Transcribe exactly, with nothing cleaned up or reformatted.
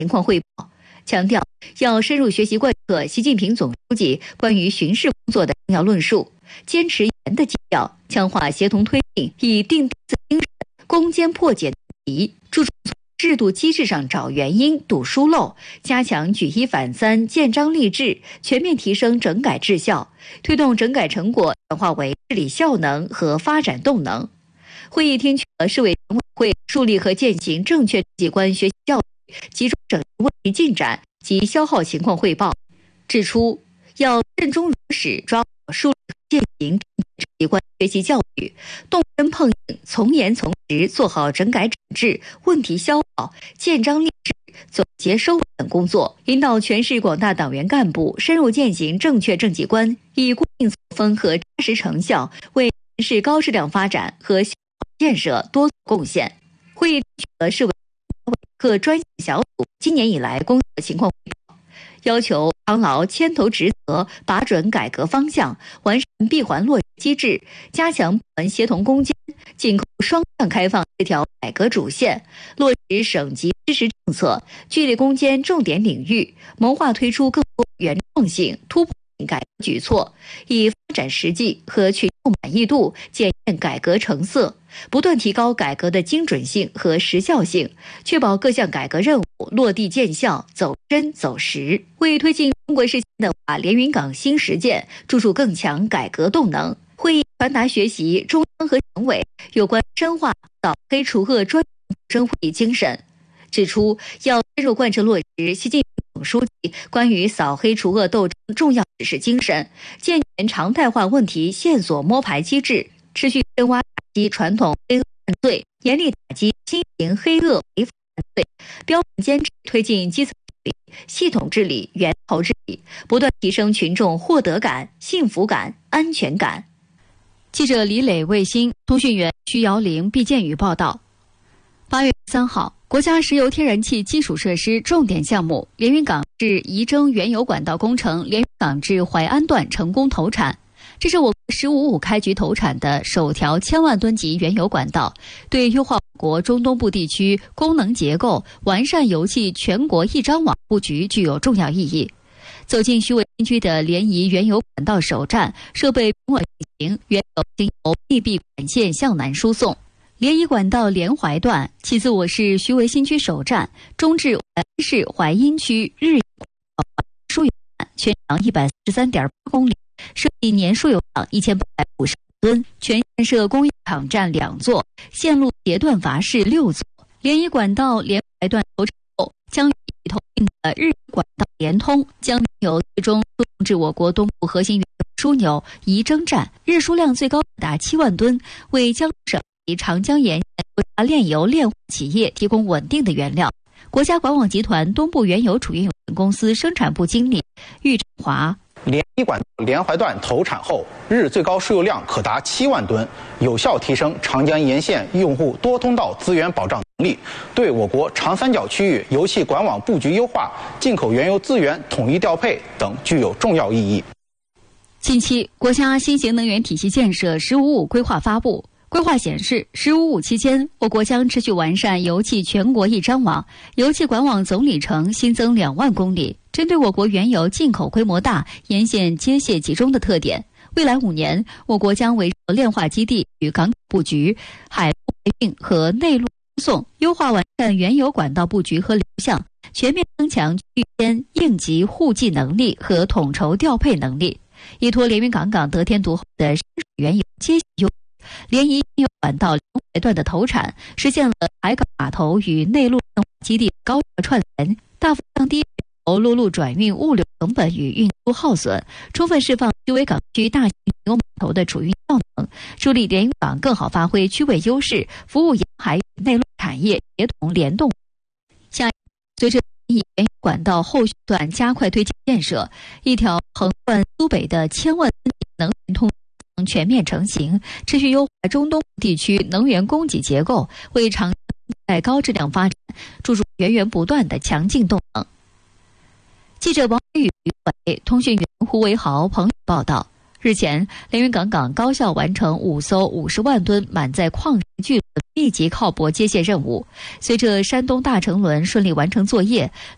情况汇报，强调要深入学习贯彻习近平总书记关于巡视工作的重要论述，坚持严的纪要，强化协同推进，以定钉子精神攻坚破解难题，注重从制度机制上找原因、堵疏漏，加强举一反三、建章立制，全面提升整改治效，推动整改成果转化为治理效能和发展动能。会议听取了市委常委会树立和践行正确政绩观学习教育集中整理问题进展及消耗情况汇报，指出要慎终如始抓好树立和践行正确政绩观学习教育，动真碰硬，从严从实做好整改整治、问题消耗、建章立制、总结收尾等工作，引导全市广大党员干部深入践行正确政绩观，以固定作风和扎实成效为城市高质量发展和建设多做贡献。会议听取了市委各专项小组今年以来工作情况汇报，要求扛牢牵头职责，把准改革方向，完善闭环落实机制，加强部门协同攻坚，紧扣双向开放这条改革主线，落实省级支持政策，聚力攻坚重点领域，谋划推出更多原创性、突破性改革举措，以发展实际和群众满意度检验改革成色，不断提高改革的精准性和时效性，确保各项改革任务落地见效、走真走实，为推进中国式现代化连云港新实践注入更强改革动能。会议传达学习中央和省委有关深化扫黑除恶专项斗争会议精神，指出要深入贯彻落实习近平总书记关于扫黑除恶斗争重要指示精神，健全常态化问题线索摸排机制，持续深挖打击传统黑恶犯罪，严厉打击新型黑恶违法犯罪，标准坚持推进基层治理、系统治理、源头治理，不断提升群众获得感、幸福感、安全感。记者李磊、卫星，通讯员徐瑶玲、毕建宇报道。八月三号，国家石油天然气基础设施重点项目连云港至仪征原油管道工程连云港至淮安段成功投产，这是我国“十五五”开局投产的首条千万吨级原油管道，对优化我国中东部地区功能结构、完善油气全国一张网布局具有重要意义。走进徐汇新区的联谊原油管道首站，设备平稳运行，原油经由密闭管线向南输送。联谊管道连淮段，其自我市徐汇新区首站，中至淮安市淮阴区日益输油站，全长一百四十三点八公里，设计年输油量一千八百五十吨，全建设工业场站两座，线路截断阀室六座。联谊管道连淮段投产后，将与投并的日管道联通，将油最终输送至我国东部核心原油枢纽仪征站，日输量最高达七万吨，为江省及长江沿线国家炼油炼化企业提供稳定的原料。国家管网集团东部原油储运有限公司生产部经理郁振华： 联谊管道连淮段投产后，日最高输油量可达七万吨，有效提升长江沿线用户多通道资源保障能力，对我国长三角区域油气管网布局优化、进口原油资源统一调配等具有重要意义。 近期，国家新型能源体系建设“十五五”规划发布。规划显示，“十五五”期间，我国将持续完善油气全国一张网，油气管网总里程新增两万公里。针对我国原油进口规模大、沿线接卸集中的特点，未来五年，我国将围绕炼化基地与港口布局、海陆海运和内陆输送，优化完善原油管道布局和流向，全面增强区域间应急互济能力和统筹调配能力，依托连云港港得天独厚的深水原油接卸优势，联谊原油管道连淮段的投产，实现了海港码头与内陆炼化基地高效串联，大幅降低原油陆路转运物流成本与运输耗损，充分释放徐汇港区大型原油码头的储运效能，助力连云港更好发挥区位优势，服务沿海与内陆产业协同联动。下一随着联谊原油管道后续段加快推进建设，一条横贯苏北的千万吨级能源通全面成型，持续优化中东部地区能源供给结构，为长在高质量发展注入源源不断的强劲动能。记者王宇、于伟，通讯员胡维豪、彭宇报道。日前，连云港港高效完成五艘五十万吨满载矿石巨轮密集靠泊接卸任务。随着山东大成轮顺利完成作业，